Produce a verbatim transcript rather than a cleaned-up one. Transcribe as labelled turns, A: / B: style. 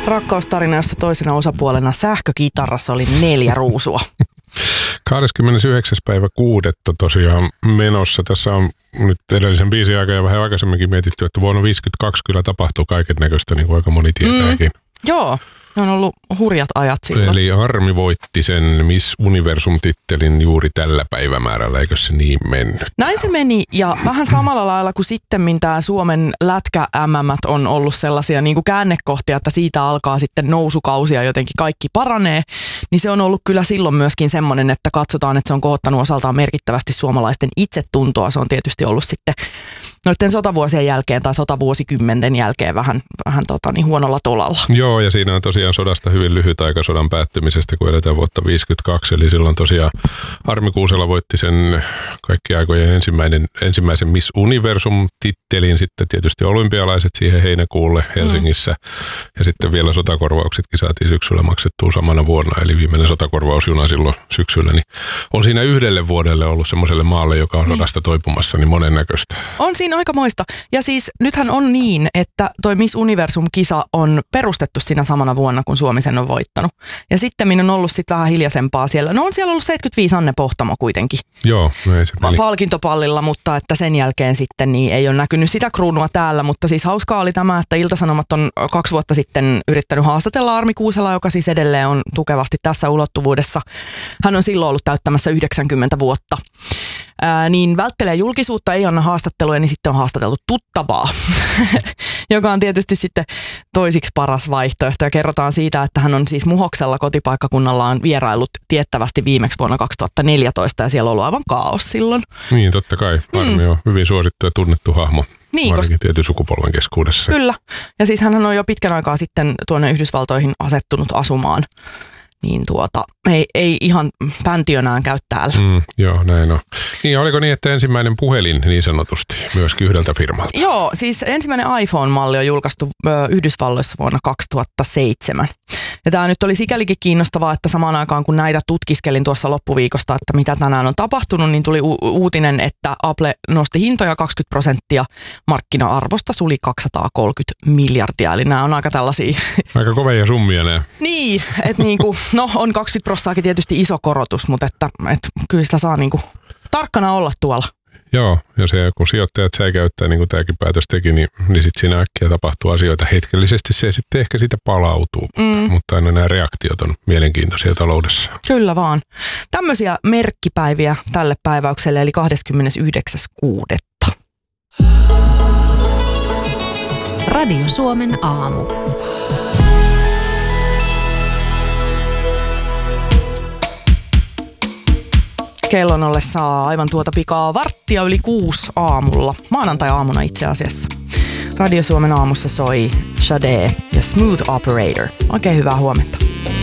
A: Rakkaustarina, jossa toisena osapuolena sähkökitarassa oli neljä ruusua.
B: kahdeskymmenesyhdeksäs päivä kuudetta tosiaan menossa. Tässä on nyt edellisen biisin aikaa ja vähän aikaisemminkin mietitty, että vuonna viisikymmentäkaksi kyllä tapahtuu kaiken näköistä, niin kuin aika moni tietääkin. Mm,
A: joo, ne on ollut hurjat ajat silloin.
B: Eli Armi voitti sen Miss Universum-tittelin juuri tällä päivämäärällä, eikö se niin mennyt?
A: Näin se meni, ja vähän samalla lailla kuin sittemmin tämä Suomen lätkä-M M:t on ollut sellaisia niin kuin käännekohtia, että siitä alkaa sitten nousukausi ja jotenkin kaikki paranee, niin se on ollut kyllä silloin myöskin semmoinen, että katsotaan, että se on kohottanut osaltaan merkittävästi suomalaisten itsetuntoa. Se on tietysti ollut sitten noiden sotavuosien jälkeen tai sotavuosikymmenten jälkeen vähän, vähän tota, niin huonolla tolalla.
B: Joo, ja siinä on tosiaan sodasta hyvin lyhyt aika sodan päättymisestä, kun eletään vuotta viisikymmentäkaksi. Eli silloin tosiaan Armi Kuusela voitti sen kaikki aikojen ensimmäinen, ensimmäisen Miss Universum-tittelin, sitten tietysti olympialaiset siihen heinäkuulle Helsingissä. Mm. Ja sitten vielä sotakorvauksetkin saatiin syksyllä maksettua samana vuonna, eli viimeinen sotakorvausjuna silloin syksyllä. Niin on siinä yhdelle vuodelle ollut semmoiselle maalle, joka on sodasta toipumassa, niin monennäköistä.
A: On siinä aikamoista. Ja siis nythän on niin, että toi Miss Universum-kisa on perustettu siinä samana vuonna, kun Suomi sen on voittanut. Ja sitten minä on ollut sitten vähän hiljaisempaa siellä. No on siellä ollut seitsemänkymmentäviisi Anne Pohtamo kuitenkin.
B: Joo, no ei se meni.
A: Palkintopallilla, mutta että sen jälkeen sitten niin ei ole näkynyt sitä kruunua täällä. Mutta siis hauskaa oli tämä, että Ilta-Sanomat on kaksi vuotta sitten yrittänyt haastatella Armi Kuuselaa, joka siis edelleen on tukevasti tässä ulottuvuudessa. Hän on silloin ollut täyttämässä yhdeksänkymmentä vuotta. Ää, niin välttelee julkisuutta, ei anna haastatteluja, niin sitten on haastateltu tuttavaa, joka on tietysti sitten toisiksi paras vaihtoehto. Ja kerrotaan siitä, että hän on siis Muhoksella kotipaikkakunnallaan vieraillut tiettävästi viimeksi vuonna kaksituhattaneljätoista ja siellä on ollut aivan kaos silloin.
B: Niin, totta kai. Armi on hyvin suosittu ja tunnettu hahmo. Niin, koska tietyn sukupolven keskuudessa.
A: Kyllä. Ja siis hän on jo pitkän aikaa sitten tuonne Yhdysvaltoihin asettunut asumaan. Niin tuota, ei, ei ihan päntiönään käy täällä.
B: Mm, joo, näin on. Niin, oliko niin, että ensimmäinen puhelin niin sanotusti myöskin yhdeltä firmalta?
A: Joo, siis ensimmäinen iPhone-malli on julkaistu ö, Yhdysvalloissa vuonna kaksituhattaseitsemän. Ja tämä nyt oli sikälikin kiinnostavaa, että samaan aikaan kun näitä tutkiskelin tuossa loppuviikosta, että mitä tänään on tapahtunut, niin tuli u- uutinen, että Apple nosti hintoja kaksikymmentä prosenttia markkina-arvosta, suli kaksisataakolmekymmentä miljardia. Eli nämä on aika tällaisia...
B: Aika kovia summia nämä.
A: Niin, että niinku, no on kaksikymmentä prosenttaakin tietysti iso korotus, mutta että, että kyllä sitä saa niinku tarkkana olla tuolla.
B: Joo, ja se kun sijoittajat säikäyttää, niin kuin tämäkin päätös teki, niin, niin sitten siinä äkkiä tapahtuu asioita hetkellisesti. Se sitten ehkä siitä palautuu, mm. mutta, mutta aina nämä reaktiot on mielenkiintoisia taloudessa.
A: Kyllä vaan. Tämmöisiä merkkipäiviä tälle päiväykselle, eli kahdeskymmenesyhdeksäs kuudetta
C: Radio Suomen aamu.
A: Kellon ollessa aivan tuota pikaa varttia yli kuusi aamulla. Maanantai-aamuna itse asiassa. Radio Suomen aamussa soi Sade ja Smooth Operator. Oikein hyvää huomenta.